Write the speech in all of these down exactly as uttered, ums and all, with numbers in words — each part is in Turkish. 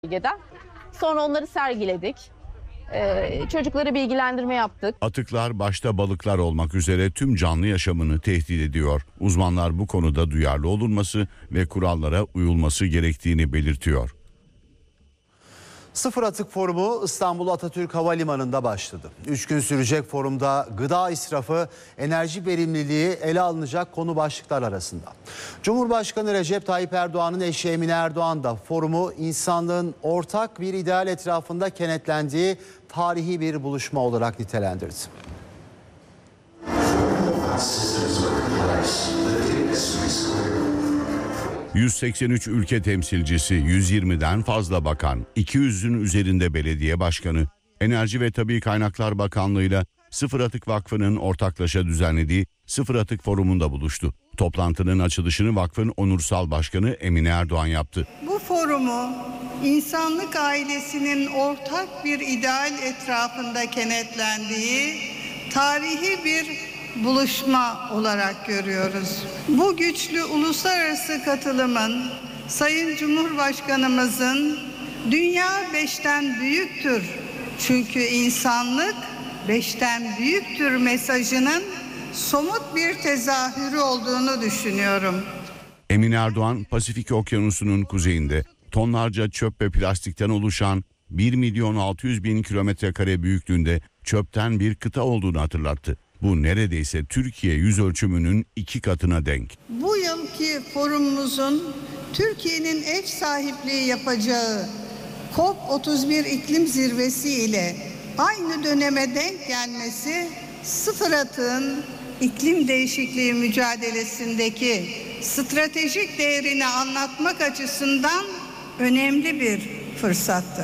bölgeden. Sonra onları sergiledik. Ee, çocuklara bilgilendirme yaptık. Atıklar başta balıklar olmak üzere tüm canlı yaşamını tehdit ediyor. Uzmanlar bu konuda duyarlı olunması ve kurallara uyulması gerektiğini belirtiyor. Sıfır Atık Forumu İstanbul Atatürk Havalimanı'nda başladı. Üç gün sürecek forumda gıda israfı, enerji verimliliği ele alınacak konu başlıklar arasında. Cumhurbaşkanı Recep Tayyip Erdoğan'ın eşi Emine Erdoğan da forumu insanlığın ortak bir ideal etrafında kenetlendiği tarihi bir buluşma olarak nitelendirdi. yüz seksen üç ülke temsilcisi, yüz yirmiden fazla bakan, iki yüzün üzerinde belediye başkanı, Enerji ve Tabii Kaynaklar Bakanlığı'yla Sıfır Atık Vakfı'nın ortaklaşa düzenlediği Sıfır Atık Forumu'nda buluştu. Toplantının açılışını vakfın onursal başkanı Emine Erdoğan yaptı. Bu forumu insanlık ailesinin ortak bir ideal etrafında kenetlendiği tarihi bir buluşma olarak görüyoruz. Bu güçlü uluslararası katılımın Sayın Cumhurbaşkanımızın dünya beşten büyüktür çünkü insanlık beşten büyüktür mesajının somut bir tezahürü olduğunu düşünüyorum. Emine Erdoğan, Pasifik Okyanusu'nun kuzeyinde tonlarca çöp ve plastikten oluşan bir milyon altı yüz bin kilometre kare büyüklüğünde çöpten bir kıta olduğunu hatırlattı. Bu neredeyse Türkiye yüz ölçümünün iki katına denk. Bu yılki forumumuzun Türkiye'nin ev sahipliği yapacağı COP otuz bir iklim zirvesi ile aynı döneme denk gelmesi sıfır atığın iklim değişikliği mücadelesindeki stratejik değerini anlatmak açısından önemli bir fırsattır.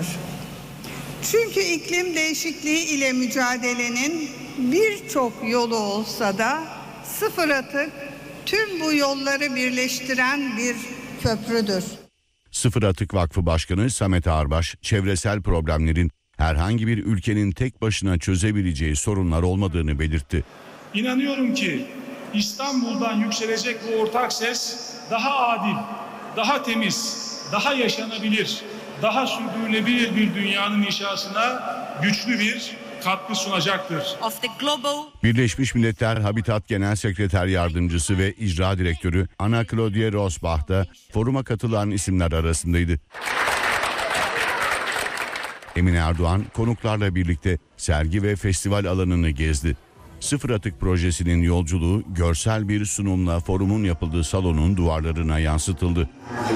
Çünkü iklim değişikliği ile mücadelenin birçok yolu olsa da sıfır atık tüm bu yolları birleştiren bir köprüdür. Sıfır Atık Vakfı Başkanı Samet Ağırbaş, çevresel problemlerin herhangi bir ülkenin tek başına çözebileceği sorunlar olmadığını belirtti. İnanıyorum ki İstanbul'dan yükselecek bu ortak ses daha adil, daha temiz, daha yaşanabilir, daha sürdürülebilir bir dünyanın inşasına güçlü bir katkı sunacaktır. Birleşmiş Milletler Habitat Genel Sekreter Yardımcısı ve İcra Direktörü Ana Claudia Rosbach da foruma katılan isimler arasındaydı. Emine Erdoğan konuklarla birlikte sergi ve festival alanını gezdi. Sıfır Atık projesinin yolculuğu görsel bir sunumla forumun yapıldığı salonun duvarlarına yansıtıldı.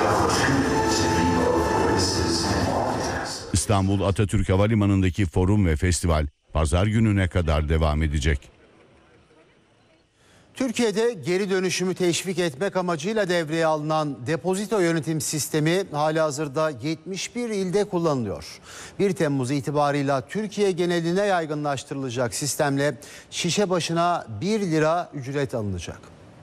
İstanbul Atatürk Havalimanı'ndaki forum ve festival pazar gününe kadar devam edecek. Türkiye'de geri dönüşümü teşvik etmek amacıyla devreye alınan depozito yönetim sistemi halihazırda yetmiş bir ilde kullanılıyor. bir Temmuz itibarıyla Türkiye geneline yaygınlaştırılacak sistemle şişe başına bir lira ücret alınacak.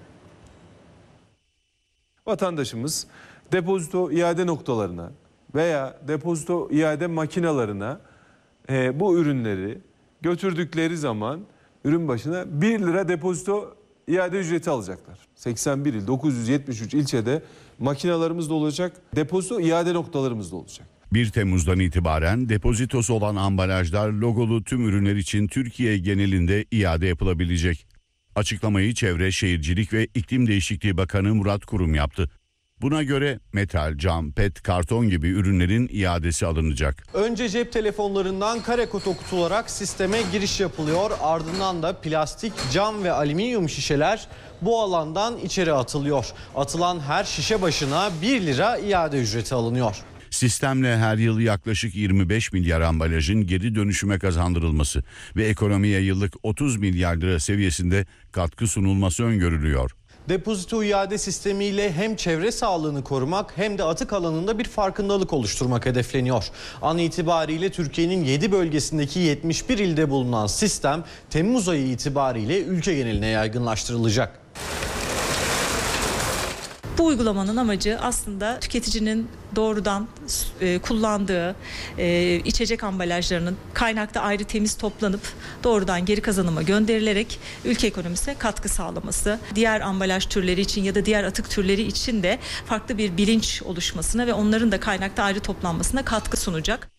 Vatandaşımız depozito iade noktalarına veya depozito iade makinalarına e, bu ürünleri götürdükleri zaman ürün başına bir lira depozito iade ücreti alacaklar. seksen bir il, dokuz yüz yetmiş üç ilçede makinalarımız da olacak, depozito iade noktalarımız da olacak. bir Temmuz'dan itibaren depozitosu olan ambalajlar logolu tüm ürünler için Türkiye genelinde iade yapılabilecek. Açıklamayı Çevre, Şehircilik ve İklim Değişikliği Bakanı Murat Kurum yaptı. Buna göre metal, cam, pet, karton gibi ürünlerin iadesi alınacak. Önce cep telefonlarından kare kutu okutularak sisteme giriş yapılıyor. Ardından da plastik, cam ve alüminyum şişeler bu alandan içeri atılıyor. Atılan her şişe başına bir lira iade ücreti alınıyor. Sistemle her yıl yaklaşık yirmi beş milyar ambalajın geri dönüşüme kazandırılması ve ekonomiye yıllık otuz milyar lira seviyesinde katkı sunulması öngörülüyor. Depozito iade sistemiyle hem çevre sağlığını korumak hem de atık alanında bir farkındalık oluşturmak hedefleniyor. An itibariyle Türkiye'nin yedi bölgesindeki yetmiş bir ilde bulunan sistem Temmuz ayı itibariyle ülke geneline yaygınlaştırılacak. Bu uygulamanın amacı aslında tüketicinin doğrudan e, kullandığı e, içecek ambalajlarının kaynakta ayrı temiz toplanıp doğrudan geri kazanıma gönderilerek ülke ekonomisine katkı sağlaması. Diğer ambalaj türleri için ya da diğer atık türleri için de farklı bir bilinç oluşmasına ve onların da kaynakta ayrı toplanmasına katkı sunacak.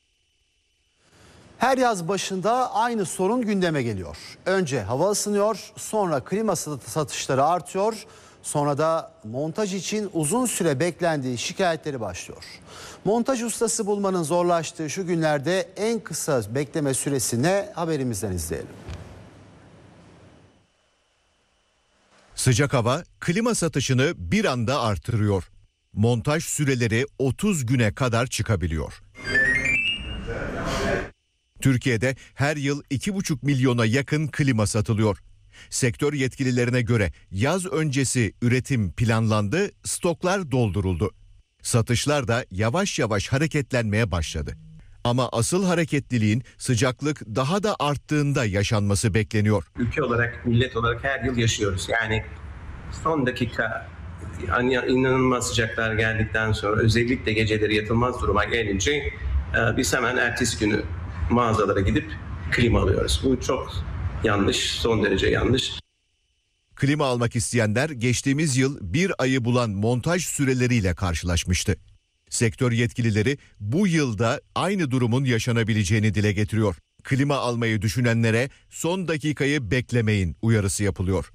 Her yaz başında aynı sorun gündeme geliyor. Önce hava ısınıyor, sonra klima satışları artıyor, sonra da montaj için uzun süre beklendiği şikayetleri başlıyor. Montaj ustası bulmanın zorlaştığı şu günlerde en kısa bekleme süresi ne? Haberimizden izleyelim. Sıcak hava klima satışını bir anda artırıyor. Montaj süreleri otuz güne kadar çıkabiliyor. Türkiye'de her yıl iki buçuk milyona yakın klima satılıyor. Sektör yetkililerine göre yaz öncesi üretim planlandı, stoklar dolduruldu. Satışlar da yavaş yavaş hareketlenmeye başladı. Ama asıl hareketliliğin sıcaklık daha da arttığında yaşanması bekleniyor. Ülke olarak, millet olarak her yıl yaşıyoruz. Yani son dakika yani inanılmaz sıcaklar geldikten sonra özellikle geceleri yatılmaz duruma gelince biz hemen ertesi günü mağazalara gidip klima alıyoruz. Bu çok yanlış, son derece yanlış. Klima almak isteyenler geçtiğimiz yıl bir ayı bulan montaj süreleriyle karşılaşmıştı. Sektör yetkilileri bu yılda aynı durumun yaşanabileceğini dile getiriyor. Klima almayı düşünenlere son dakikayı beklemeyin uyarısı yapılıyor.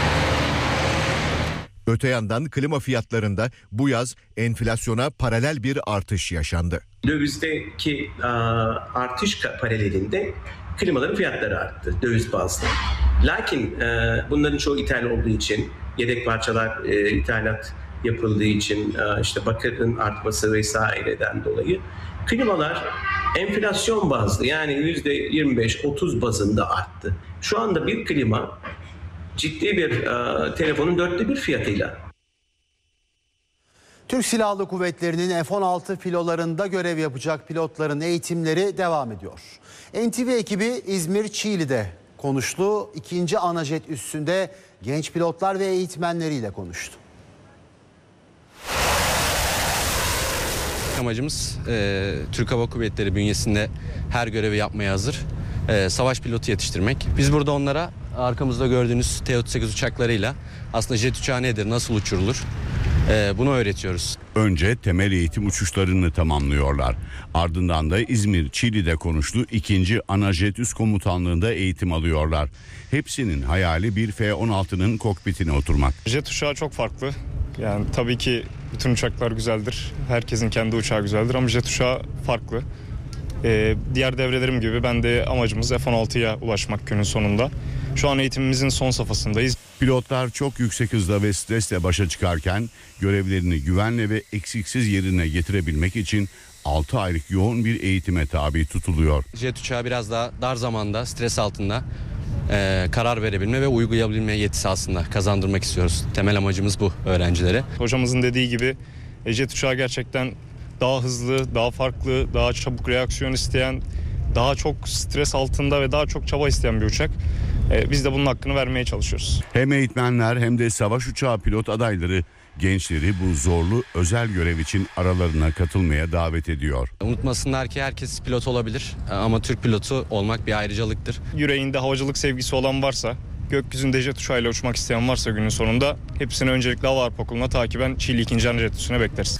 Öte yandan klima fiyatlarında bu yaz enflasyona paralel bir artış yaşandı. Dövizdeki a, artış paralelinde klimaların fiyatları arttı döviz bazlı. Lakin e, bunların çoğu ithal olduğu için, yedek parçalar e, ithalat yapıldığı için, e, işte bakırın artması vesaireden dolayı klimalar enflasyon bazlı, yani yüzde yirmi beş otuz bazında arttı. Şu anda bir klima ciddi bir e, telefonun dörtte bir fiyatıyla. Türk Silahlı Kuvvetleri'nin F on altı filolarında görev yapacak pilotların eğitimleri devam ediyor. N T V ekibi İzmir Çiğli'de konuştu. İkinci Anajet üssünde genç pilotlar ve eğitmenleriyle konuştu. Amacımız e, Türk Hava Kuvvetleri bünyesinde her görevi yapmaya hazır e, savaş pilotu yetiştirmek. Biz burada onlara arkamızda gördüğünüz T otuz sekiz uçaklarıyla aslında jet uçağı nedir, nasıl uçurulur e, bunu öğretiyoruz. Önce temel eğitim uçuşlarını tamamlıyorlar. Ardından da İzmir Çiğli'de konuştu. İkinci Anajet Üst Komutanlığı'nda eğitim alıyorlar. Hepsinin hayali bir F on altının kokpitine oturmak. Jet uçağı çok farklı. Yani tabii ki bütün uçaklar güzeldir. Herkesin kendi uçağı güzeldir ama jet uçağı farklı. Ee, diğer devrelerim gibi ben de amacımız F on altıya ulaşmak günün sonunda. Şu an eğitimimizin son safhasındayız. Pilotlar çok yüksek hızla ve stresle başa çıkarken görevlerini güvenle ve eksiksiz yerine getirebilmek için altı aylık yoğun bir eğitime tabi tutuluyor. Jet uçağı biraz daha dar zamanda, stres altında e, karar verebilme ve uygulayabilme yetisi aslında kazandırmak istiyoruz. Temel amacımız bu öğrencilere. Hocamızın dediği gibi jet uçağı gerçekten daha hızlı, daha farklı, daha çabuk reaksiyon isteyen, daha çok stres altında ve daha çok çaba isteyen bir uçak. Ee, biz de bunun hakkını vermeye çalışıyoruz. Hem eğitmenler hem de savaş uçağı pilot adayları gençleri bu zorlu özel görev için aralarına katılmaya davet ediyor. Unutmasınlar ki herkes pilot olabilir ama Türk pilotu olmak bir ayrıcalıktır. Yüreğinde havacılık sevgisi olan varsa, gökyüzünde jet uçağıyla uçmak isteyen varsa günün sonunda hepsini öncelikle Hava Harp Okulu'na takiben Çiğli ikinci Anajet Üssü'ne bekleriz.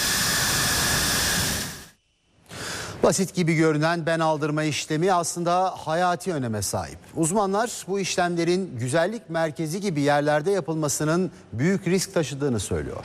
Basit gibi görünen ben aldırma işlemi aslında hayati öneme sahip. Uzmanlar bu işlemlerin güzellik merkezi gibi yerlerde yapılmasının büyük risk taşıdığını söylüyor.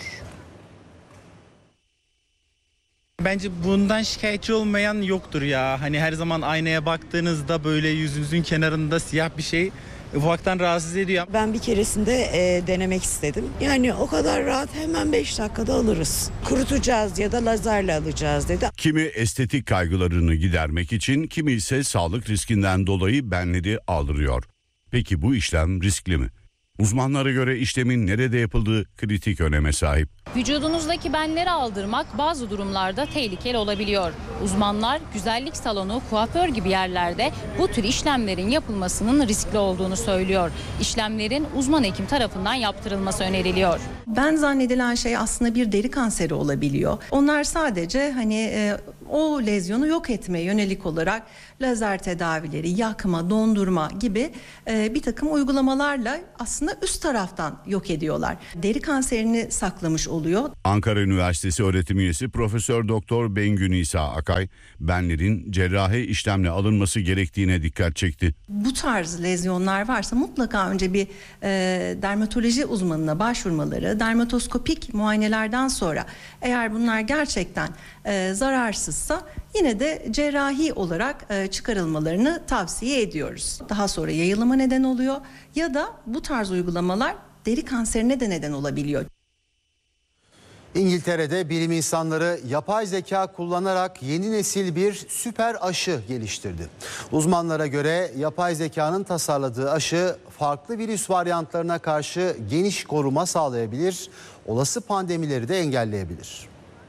Bence bundan şikayetçi olmayan yoktur ya. Hani her zaman aynaya baktığınızda böyle yüzünüzün kenarında siyah bir şey ufaktan rahatsız ediyor. Ben bir keresinde e, denemek istedim. Yani o kadar rahat, hemen beş dakikada alırız. Kurutacağız ya da lazerle alacağız dedi. Kimi estetik kaygılarını gidermek için, kimi ise sağlık riskinden dolayı benleri aldırıyor. Peki bu işlem riskli mi? Uzmanlara göre işlemin nerede yapıldığı kritik öneme sahip. Vücudunuzdaki benleri aldırmak bazı durumlarda tehlikeli olabiliyor. Uzmanlar güzellik salonu, kuaför gibi yerlerde bu tür işlemlerin yapılmasının riskli olduğunu söylüyor. İşlemlerin uzman hekim tarafından yaptırılması öneriliyor. Ben zannedilen şey aslında bir deri kanseri olabiliyor. Onlar sadece hani e, o lezyonu yok etmeye yönelik olarak lazer tedavileri, yakma, dondurma gibi e, bir takım uygulamalarla aslında üst taraftan yok ediyorlar. Deri kanserini saklamış oluyor. Ankara Üniversitesi öğretim üyesi Profesör Doktor Bengü Nisa Akay, benlerin cerrahi işlemle alınması gerektiğine dikkat çekti. Bu tarz lezyonlar varsa mutlaka önce bir e, dermatoloji uzmanına başvurmaları, dermatoskopik muayenelerden sonra eğer bunlar gerçekten e, zararsızsa yine de cerrahi olarak e, çıkarılmalarını tavsiye ediyoruz. Daha sonra yayılıma neden oluyor ya da bu tarz uygulamalar deri kanserine de neden olabiliyor. İngiltere'de bilim insanları yapay zeka kullanarak yeni nesil bir süper aşı geliştirdi. Uzmanlara göre yapay zekanın tasarladığı aşı farklı virüs varyantlarına karşı geniş koruma sağlayabilir, olası pandemileri de engelleyebilir.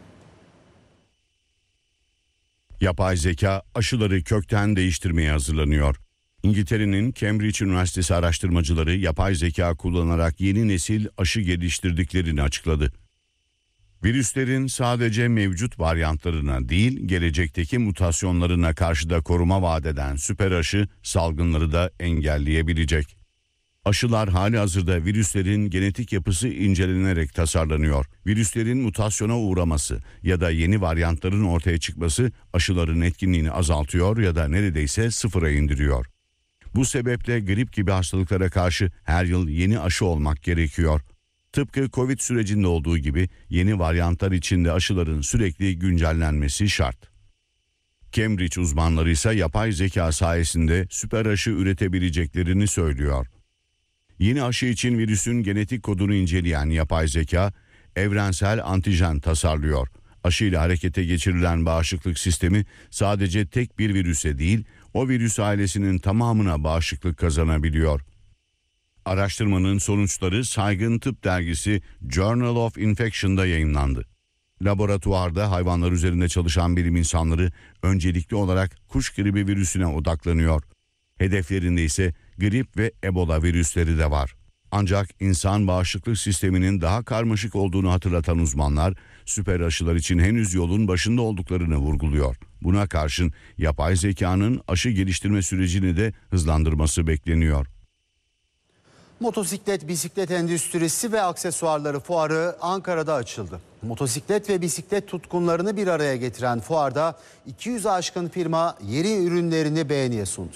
Yapay zeka aşıları kökten değiştirmeye hazırlanıyor. İngiltere'nin Cambridge Üniversitesi araştırmacıları yapay zeka kullanarak yeni nesil aşı geliştirdiklerini açıkladı. Virüslerin sadece mevcut varyantlarına değil, gelecekteki mutasyonlarına karşı da koruma vaat eden süper aşı salgınları da engelleyebilecek. Aşılar halihazırda virüslerin genetik yapısı incelenerek tasarlanıyor. Virüslerin mutasyona uğraması ya da yeni varyantların ortaya çıkması aşıların etkinliğini azaltıyor ya da neredeyse sıfıra indiriyor. Bu sebeple grip gibi hastalıklara karşı her yıl yeni aşı olmak gerekiyor. Tıpkı Covid sürecinde olduğu gibi yeni varyantlar içinde aşıların sürekli güncellenmesi şart. Cambridge uzmanları ise yapay zeka sayesinde süper aşı üretebileceklerini söylüyor. Yeni aşı için virüsün genetik kodunu inceleyen yapay zeka, evrensel antijen tasarlıyor. Aşıyla harekete geçirilen bağışıklık sistemi sadece tek bir virüse değil, o virüs ailesinin tamamına bağışıklık kazanabiliyor. Araştırmanın sonuçları saygın tıp dergisi Journal of Infection'da yayınlandı. Laboratuvarda hayvanlar üzerinde çalışan bilim insanları öncelikli olarak kuş gribi virüsüne odaklanıyor. Hedeflerinde ise grip ve Ebola virüsleri de var. Ancak insan bağışıklık sisteminin daha karmaşık olduğunu hatırlatan uzmanlar, süper aşılar için henüz yolun başında olduklarını vurguluyor. Buna karşın yapay zekanın aşı geliştirme sürecini de hızlandırması bekleniyor. Motosiklet, bisiklet endüstrisi ve aksesuarları fuarı Ankara'da açıldı. Motosiklet ve bisiklet tutkunlarını bir araya getiren fuarda iki yüze aşkın firma yeni ürünlerini beğeniye sundu.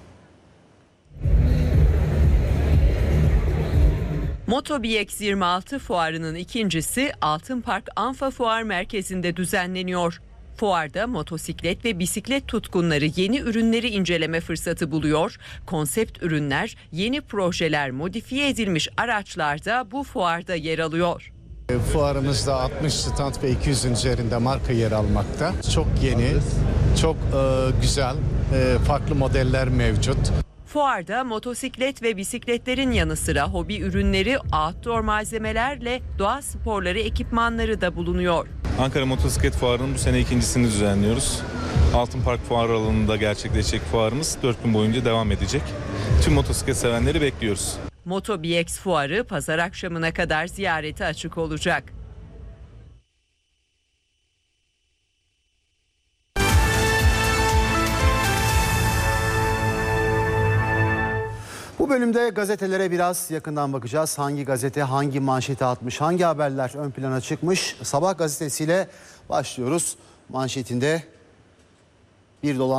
Moto B X yirmi altı fuarının ikincisi Altın Park Anfa Fuar Merkezi'nde düzenleniyor. Fuarda motosiklet ve bisiklet tutkunları yeni ürünleri inceleme fırsatı buluyor. Konsept ürünler, yeni projeler, modifiye edilmiş araçlar da bu fuarda yer alıyor. Fuarımızda altmış stand ve iki yüzün üzerinde marka yer almakta. Çok yeni, çok e, güzel, e, farklı modeller mevcut. Fuarda motosiklet ve bisikletlerin yanı sıra hobi ürünleri, outdoor malzemelerle doğa sporları ekipmanları da bulunuyor. Ankara Motosiklet Fuarı'nın bu sene ikincisini düzenliyoruz. Altın Park Fuar alanında gerçekleşecek fuarımız dört gün boyunca devam edecek. Tüm motosiklet sevenleri bekliyoruz. Moto B X Fuarı pazar akşamına kadar ziyarete açık olacak. Bu bölümde gazetelere biraz yakından bakacağız. Hangi gazete hangi manşeti atmış, hangi haberler ön plana çıkmış? Sabah gazetesiyle başlıyoruz. Manşetinde bir dolar